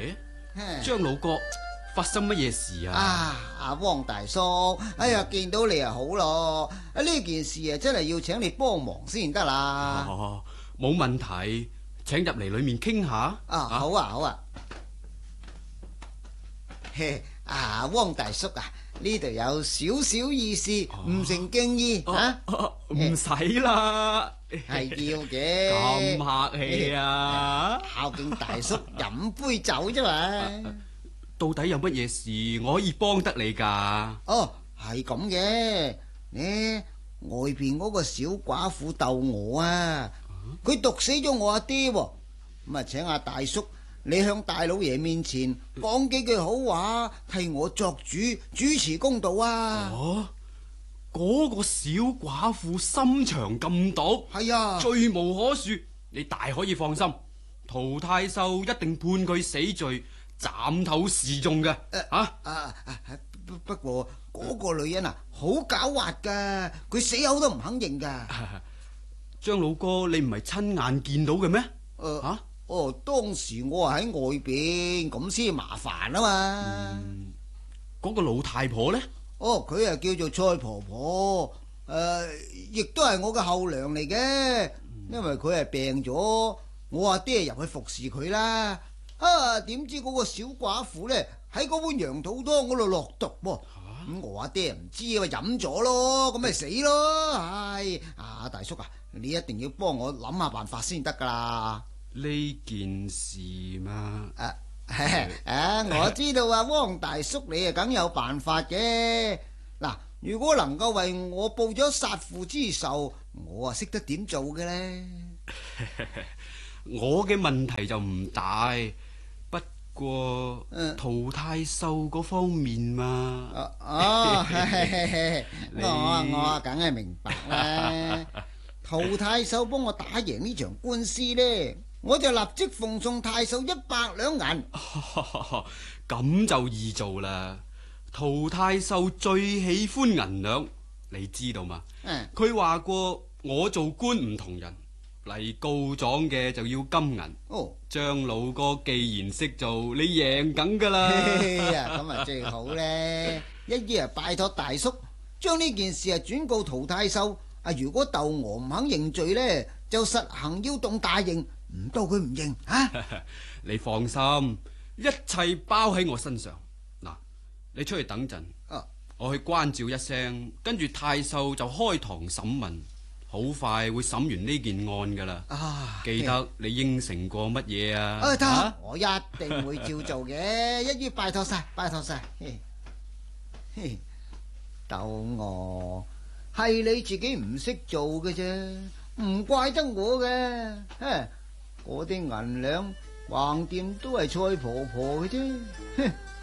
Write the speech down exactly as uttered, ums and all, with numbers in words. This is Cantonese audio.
誒，張老哥，發生乜嘢事啊？ 啊，阿汪大叔，哎呀，見到你啊好咯，啊呢件事啊真係要請你幫忙先得啦。 哦，冇問題，請入嚟裏面傾下。 啊，好啊，好啊。嘿，啊，汪大叔啊，呢度有少少意思，唔成敬意啊？ 唔使啦， 係要嘅。 咁客氣啊？ 孝敬大叔飲杯酒啫嘛。 到底有乜嘢事我可以幫得你噶？ 哦，係咁嘅，呢外邊嗰個小寡婦鬥我啊，佢毒死咗我阿爹，咁啊請阿大叔你向大老爺面前講幾句好話，替我作主，主持公道啊！ 哦，嗰個小寡婦心腸咁毒， 係啊， 罪無可恕，你大可以放心，陶太守一定判佢死罪。斬頭示眾嘅，啊啊啊！不不過嗰個女人啊，好狡猾噶，佢死口都唔肯認噶。 張老哥，你唔係親眼見到嘅咩？ 誒，啊，哦，當時我係喺外邊，咁先麻煩啊嘛。 嗰個老太婆呢？ 哦，佢啊叫做蔡婆婆，誒，亦都係我嘅後娘嚟嘅，因為佢係病咗，我阿爹入去服侍佢啦。啊！點知嗰個小寡婦呢，喺嗰碗羊肚湯嗰度落毒喎，咁我阿爹唔知啊，飲咗咯，咁咪死咯！唉，啊大叔啊，你一定要幫我諗下辦法先得噶啦。 呢件事嘛， 啊啊！我知道啊，汪大叔你啊梗有辦法嘅。嗱，如果能夠為我報咗殺父之仇，我啊識得點做嘅呢。 我嘅問題就唔大。不過陶太守嗰方面嘛， 哦，我我啊梗係明白啦。陶太守幫我打贏呢場官司呢，我就立即奉送太守一百兩銀。 咁就易做啦。陶太守最喜歡銀兩，你知道嘛？佢話過我做官唔同人。嚟告狀嘅就要金銀。哦，張老哥既然識做，你贏緊噶啦。 咁啊最好咧，一於啊拜託大叔，將呢件事啊轉告陶太守。啊，如果竇娥唔肯認罪呢，就實行要動大刑，唔到佢唔認啊。 你放心，一切包喺我身上。嗱，你出去等陣，啊、我去關照一聲，跟住太守就開堂審問。好快會審完呢件案噶啦，啊、記得你應承過乜嘢啊？ 啊得，啊我一定會照做嘅，一於拜託晒，拜託晒。竇娥係你自己唔識做嘅啫，唔怪得我嘅。嗰啲銀兩橫掂都係蔡婆婆嘅啫。